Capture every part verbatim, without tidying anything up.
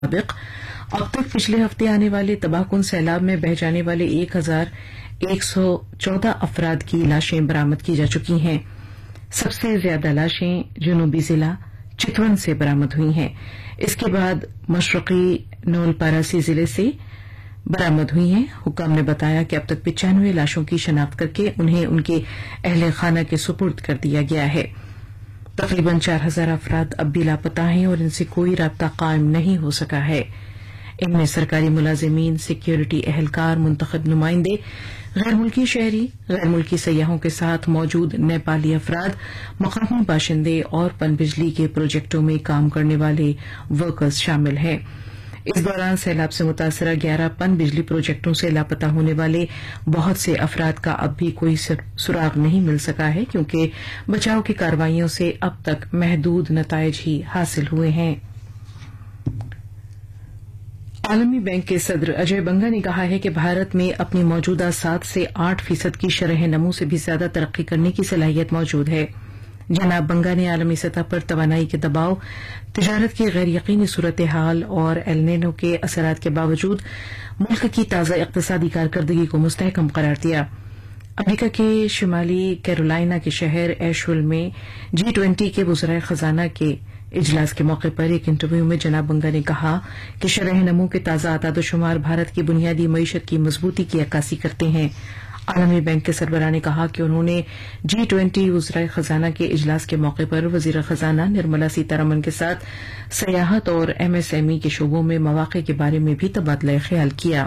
مطابق اب تک پچھلے ہفتے آنے والے تباہ کن سیلاب میں بہہ جانے والے ایک ہزار ایک سو چودہ افراد کی لاشیں برآمد کی جا چکی ہیں۔ سب سے زیادہ لاشیں جنوبی ضلع چتون سے برآمد ہوئی ہیں۔ اس کے بعد مشرقی نول پاراسی ضلع سے برآمد ہوئی ہیں۔ حکام نے بتایا کہ اب تک پچانوے لاشوں کی شناخت کر کے انہیں ان کے اہل خانہ کے سپرد کر دیا گیا ہے۔ تقریباً چار ہزار افراد اب بھی لاپتہ ہیں اور ان سے کوئی رابطہ قائم نہیں ہو سکا ہے۔ ان میں سرکاری ملازمین، سیکیورٹی اہلکار، منتخب نمائندے، غیر ملکی شہری، غیر ملکی سیاحوں کے ساتھ موجود نیپالی افراد، مقامی باشندے اور پن بجلی کے پروجیکٹوں میں کام کرنے والے ورکرز شامل ہیں۔ اس دوران سیلاب سے متاثرہ گیارہ پن بجلی پروجیکٹوں سے لاپتہ ہونے والے بہت سے افراد کا اب بھی کوئی سراغ نہیں مل سکا ہے کیونکہ بچاؤ کی کارروائیوں سے اب تک محدود نتائج ہی حاصل ہوئے ہیں۔ عالمی بینک کے صدر اجے بنگا نے کہا ہے کہ بھارت میں اپنی موجودہ سات سے آٹھ فیصد کی شرح نمو سے بھی زیادہ ترقی کرنے کی صلاحیت موجود ہے۔ جناب بنگا نے عالمی سطح پر توانائی کے دباؤ، تجارت کی غیر یقینی صورتحال اور ایل نینو کے اثرات کے باوجود ملک کی تازہ اقتصادی کارکردگی کو مستحکم قرار دیا۔ امریکہ کے شمالی کیرولائنا کے شہر ایشول میں جی ٹوئنٹی کے وزرائے خزانہ کے اجلاس کے موقع پر ایک انٹرویو میں جناب بنگا نے کہا کہ شرح نمو کے تازہ اعداد و شمار بھارت کی بنیادی معیشت کی مضبوطی کی عکاسی کرتے ہیں۔ عالمی بینک کے سربراہ نے کہا کہ انہوں نے جی ٹوئنٹی وزرائے خزانہ کے اجلاس کے موقع پر وزیر خزانہ نرملا سیتارمن کے ساتھ سیاحت اور ایم ایس ایم ای کے شعبوں میں مواقع کے بارے میں بھی تبادلہ خیال کیا۔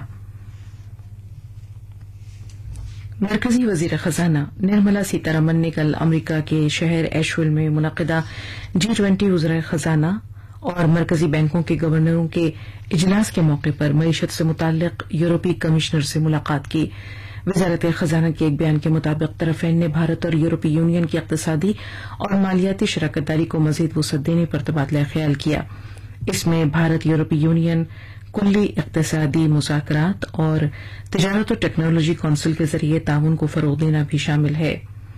مرکزی وزیر خزانہ نرملا سیتارمن نے کل امریکہ کے شہر ایشول میں منعقدہ جی ٹوئنٹی وزرائے خزانہ اور مرکزی بینکوں کے گورنروں کے اجلاس کے موقع پر معیشت سے متعلق یورپی کمشنر سے ملاقات کی۔ وزارت خزانہ کے ایک بیان کے مطابق طرفین نے بھارت اور یورپی یونین کی اقتصادی اور مالیاتی شراکت داری کو مزید وسعت دینے پر تبادلہ خیال کیا۔ اس میں بھارت یورپی یونین کلی اقتصادی مذاکرات اور تجارت و ٹیکنالوجی کونسل کے ذریعے تعاون کو فروغ دینا بھی شامل ہے۔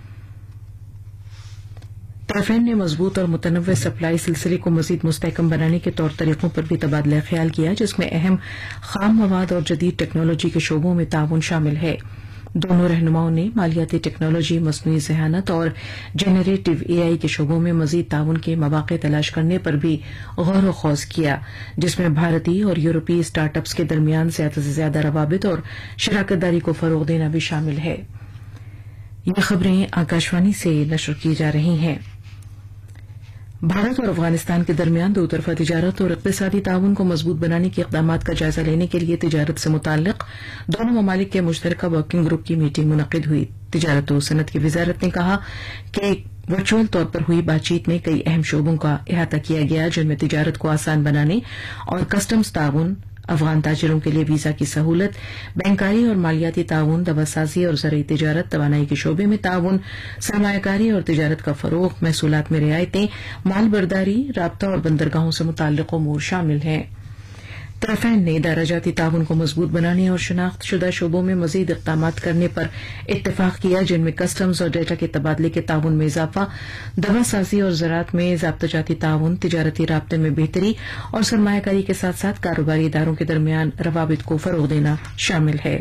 طرفین نے مضبوط اور متنوع سپلائی سلسلے کو مزید مستحکم بنانے کے طور طریقوں پر بھی تبادلہ خیال کیا، جس میں اہم خام مواد اور جدید ٹیکنالوجی کے شعبوں میں تعاون شامل ہے۔ دونوں رہنماؤں نے مالیاتی ٹیکنالوجی، مصنوعی ذہانت اور جنریٹو اے آئی کے شعبوں میں مزید تعاون کے مواقع تلاش کرنے پر بھی غور و خوض کیا، جس میں بھارتی اور یورپی اسٹارٹ اپس کے درمیان زیادہ سے زیادہ روابط اور شراکت داری کو فروغ دینا بھی شامل ہے۔ یہ خبریں آکاشوانی سے نشر کی جا رہی ہیں۔ بھارت اور افغانستان کے درمیان دو طرفہ تجارت اور اقتصادی تعاون کو مضبوط بنانے کے اقدامات کا جائزہ لینے کے لیے تجارت سے متعلق دونوں ممالک کے مشترکہ ورکنگ گروپ کی میٹنگ منعقد ہوئی۔ تجارت و صنعت کی وزارت نے کہا کہ ورچوئل طور پر ہوئی بات چیت میں کئی اہم شعبوں کا احاطہ کیا گیا، جن میں تجارت کو آسان بنانے اور کسٹمز تعاون، افغان تاجروں کے لیے ویزا کی سہولت، بینکاری اور مالیاتی تعاون، دواسازی اور زرعی تجارت، توانائی کے شعبے میں تعاون، سرمایہ کاری اور تجارت کا فروغ، محصولات میں رعایتیں، مال برداری، رابطہ اور بندرگاہوں سے متعلق امور شامل ہیں۔ طرفین نے ادارہ جاتی تعاون کو مضبوط بنانے اور شناخت شدہ شعبوں میں مزید اقدامات کرنے پر اتفاق کیا، جن میں کسٹمز اور ڈیٹا کے تبادلے کے تعاون میں اضافہ، دوا سازی اور زراعت میں ضابطہ جاتی تعاون، تجارتی رابطے میں بہتری اور سرمایہ کاری کے ساتھ ساتھ کاروباری اداروں کے درمیان روابط کو فروغ دینا شامل ہے۔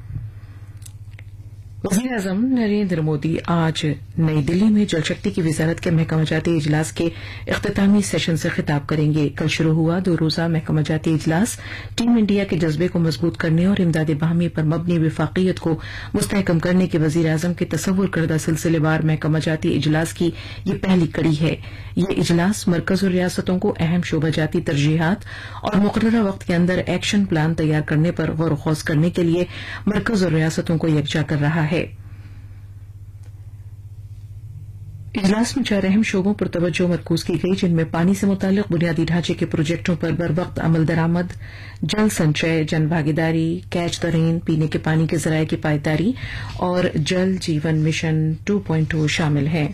وزیر اعظم نریندر مودی آج نئی دلی میں جل شکتی کی وزارت کے محکمہ جاتی اجلاس کے اختتامی سیشن سے خطاب کریں گے۔ کل شروع ہوا دو روزہ محکمہ جاتی اجلاس ٹیم انڈیا کے جذبے کو مضبوط کرنے اور امداد باہمی پر مبنی وفاقیت کو مستحکم کرنے کے وزیر اعظم کے تصور کردہ سلسلے وار محکمہ جاتی اجلاس کی یہ پہلی کڑی ہے۔ یہ اجلاس مرکز اور ریاستوں کو اہم شعبہ جاتی ترجیحات اور مقررہ وقت کے اندر ایکشن پلان تیار کرنے پر غور و خوض کرنے کے لیے مرکز اور ریاستوں کو یکجا کر رہا ہے۔ اجلاس میں چار اہم شعبوں پر توجہ مرکوز کی گئی، جن میں پانی سے متعلق بنیادی ڈھانچے کے پروجیکٹوں پر بروقت عمل درآمد، جل سنچے، جن بھاگیداری، کیچ دا رین، پینے کے پانی کے ذرائع کی پائیداری اور Jal Jeevan mission to point to شامل ہیں۔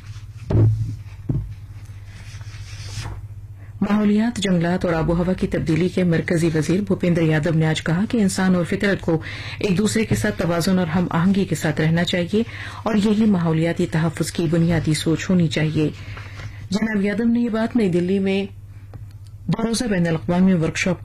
ماحولیات، جنگلات اور آب و ہوا کی تبدیلی کے مرکزی وزیر بھوپیندر یادو نے آج کہا کہ انسان اور فطرت کو ایک دوسرے کے ساتھ توازن اور ہم آہنگی کے ساتھ رہنا چاہیے اور یہی ماحولیاتی تحفظ کی بنیادی سوچ ہونی چاہیے۔ جناب یادو نے یہ بات نئی دلی میں दो रोजा बैन अल-अक़वामी वर्कशॉप